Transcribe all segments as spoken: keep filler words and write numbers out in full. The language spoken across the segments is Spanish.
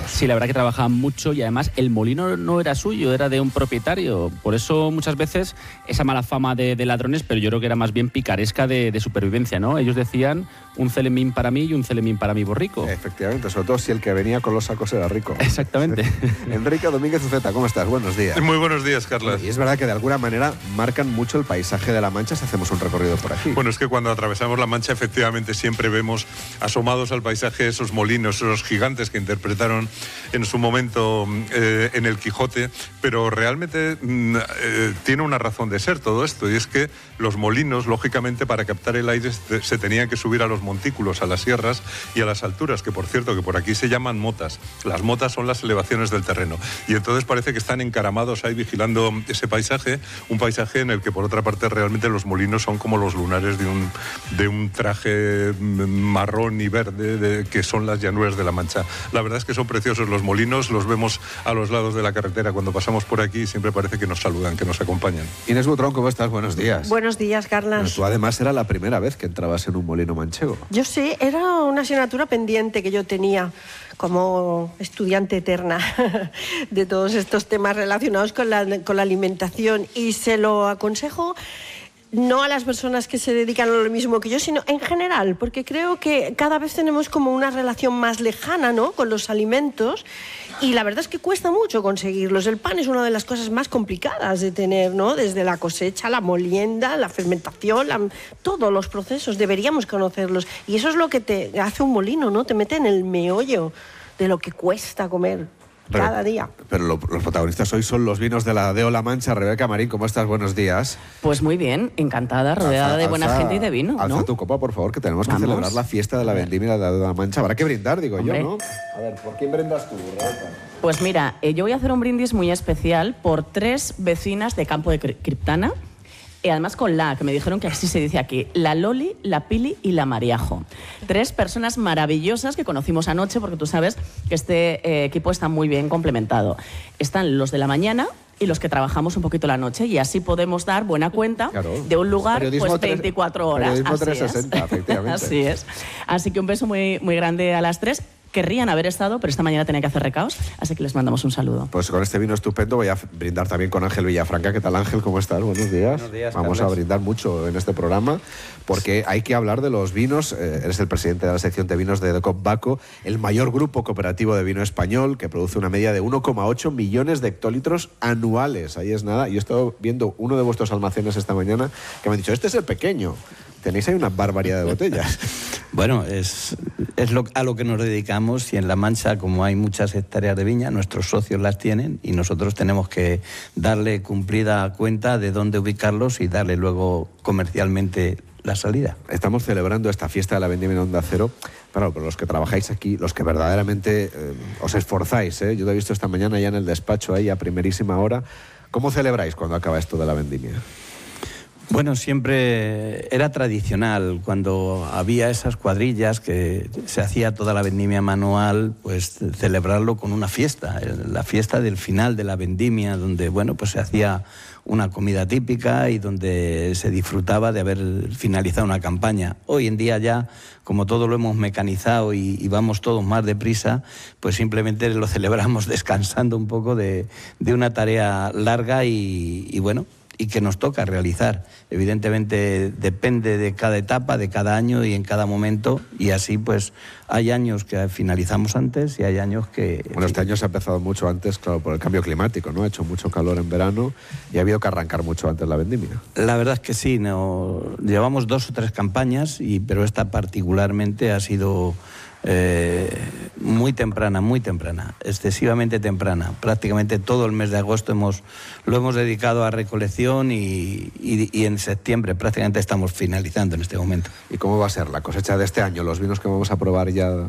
Sí, la verdad que trabajaban mucho y además el molino no era suyo, era de un propietario. Por eso muchas veces esa mala fama de, de ladrones, pero yo creo que era más bien picaresca de, de supervivencia, ¿no? Ellos decían un celemín para mí y un celemín para mi borrico. Efectivamente, sobre todo si el que venía con los sacos era rico. Exactamente. Enrique Domínguez Uceta, ¿cómo estás? Buenos días. Muy buenos días, Carlas. Y es verdad que de alguna manera marcan mucho el paisaje de La Mancha si hacemos un recorrido por aquí. Bueno, es que cuando atravesamos La Mancha efectivamente siempre vemos asomados al paisaje esos molinos, esos gigantes que interpretaron en su momento eh, en el Quijote, pero realmente mm, eh, tiene una razón de ser todo esto, y es que los molinos, lógicamente, para captar el aire se, se tenían que subir a los montículos, a las sierras y a las alturas, que por cierto, que por aquí se llaman motas. Las motas son las elevaciones del terreno, y entonces parece que están encaramados ahí vigilando ese paisaje, un paisaje en el que por otra parte realmente los molinos son como los lunares de un, de un traje marrón y verde de, que son las llanuras de La Mancha. La verdad es que son preciosos los molinos, los vemos a los lados de la carretera cuando pasamos por aquí y siempre parece que nos saludan, que nos acompañan. Inés Butrón, ¿cómo estás? Buenos días. Buenos días, Carlas. Bueno, tú además era la primera vez que entrabas en un molino manchego. Yo sé, era una asignatura pendiente que yo tenía como estudiante eterna de todos estos temas relacionados con la, con la alimentación, y se lo aconsejo no a las personas que se dedican a lo mismo que yo, sino en general, porque creo que cada vez tenemos como una relación más lejana, ¿no?, con los alimentos, y la verdad es que cuesta mucho conseguirlos. El pan es una de las cosas más complicadas de tener, ¿no?, desde la cosecha, la molienda, la fermentación, la, todos los procesos, deberíamos conocerlos, y eso es lo que te hace un molino, ¿no?, te mete en el meollo de lo que cuesta comer. Pero, cada día. Pero lo, los protagonistas hoy son los vinos de la Deo La Mancha. Rebeca Marín, ¿cómo estás? Buenos días. Pues muy bien, encantada, rodeada alza, de buena alza, gente y de vino, alza ¿no? tu copa, por favor, que tenemos Vamos. que celebrar la fiesta de la vendimia de la Deo La Mancha. Habrá que brindar, digo Hombre. yo, ¿no? A ver, ¿por quién brindas tú, Rebeca? Pues mira, eh, yo voy a hacer un brindis muy especial por tres vecinas de Campo de Criptana. Y además con la, que me dijeron que así se dice aquí, la Loli, la Pili y la Mariajo. Tres personas maravillosas que conocimos anoche, porque tú sabes que este eh, equipo está muy bien complementado. Están los de la mañana y los que trabajamos un poquito la noche, y así podemos dar buena cuenta claro. de un lugar periodismo pues veinticuatro horas. Periodismo así trescientos sesenta, es. efectivamente. Así es. Así que un beso muy, muy grande a las tres. Querrían haber estado, pero esta mañana tenía que hacer recaos, así que les mandamos un saludo. Pues con este vino estupendo voy a brindar también con Ángel Villafranca. ¿Qué tal, Ángel? ¿Cómo estás? Buenos días. Buenos días, Vamos Carles. a brindar mucho en este programa, porque hay que hablar de los vinos. Eh, eres el presidente de la sección de vinos de Decop Baco, el mayor grupo cooperativo de vino español, que produce una media de uno coma ocho millones de hectolitros anuales. Ahí es nada. Yo he estado viendo uno de vuestros almacenes esta mañana que me han dicho, este es el pequeño. Tenéis ahí una barbaridad de botellas. Bueno, es, es lo, a lo que nos dedicamos, y en La Mancha, como hay muchas hectáreas de viña, nuestros socios las tienen y nosotros tenemos que darle cumplida cuenta de dónde ubicarlos y darle luego comercialmente la salida. Estamos celebrando esta fiesta de la vendimia en Onda Cero. Claro, pero los que trabajáis aquí, los que verdaderamente eh, os esforzáis, ¿eh? Yo te he visto esta mañana ya en el despacho, ahí a primerísima hora. ¿Cómo celebráis cuando acaba esto de la vendimia? Bueno, siempre era tradicional, cuando había esas cuadrillas que se hacía toda la vendimia manual, pues celebrarlo con una fiesta, la fiesta del final de la vendimia, donde bueno, pues se hacía una comida típica y donde se disfrutaba de haber finalizado una campaña. Hoy en día ya, como todo lo hemos mecanizado y, y vamos todos más deprisa, pues simplemente lo celebramos descansando un poco de, de una tarea larga y, y bueno, y que nos toca realizar. Evidentemente depende de cada etapa, de cada año y en cada momento, y así pues hay años que finalizamos antes y hay años que... Bueno, este año se ha empezado mucho antes, claro, por el cambio climático, ¿no? Ha hecho mucho calor en verano y ha habido que arrancar mucho antes la vendimia. La verdad es que sí, no, llevamos dos o tres campañas, y, pero esta particularmente ha sido... Eh, muy temprana, muy temprana, excesivamente temprana. Prácticamente todo el mes de agosto hemos, lo hemos dedicado a recolección y, y, y en septiembre prácticamente estamos finalizando en este momento. ¿Y cómo va a ser la cosecha de este año? Los vinos que vamos a probar ya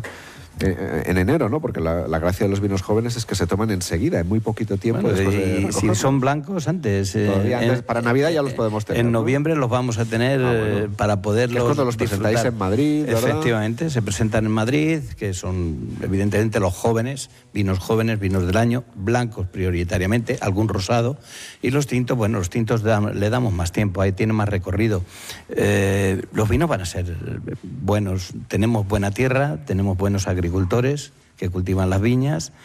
en enero, ¿no? Porque la, la gracia de los vinos jóvenes es que se toman enseguida, en muy poquito tiempo. Bueno, después y de si son blancos, antes. Eh, antes en, para Navidad ya los podemos tener. En ¿no? noviembre los vamos a tener ah, bueno. para poderlos. Es cuando los presentáis disfrutar. en Madrid, ¿verdad? Efectivamente, se presentan en Madrid, que son evidentemente los jóvenes, vinos jóvenes, vinos del año, blancos prioritariamente, algún rosado, y los tintos, bueno, los tintos le damos más tiempo, ahí tiene más recorrido. Eh, los vinos van a ser buenos, tenemos buena tierra, tenemos buenos agricultores que cultivan las viñas